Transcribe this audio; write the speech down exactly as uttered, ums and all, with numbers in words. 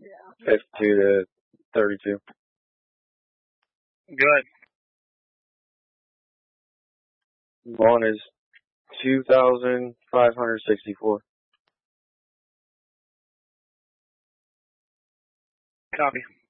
fifty-two to thirty-two. Good. One is two thousand five hundred sixty-four. Copy.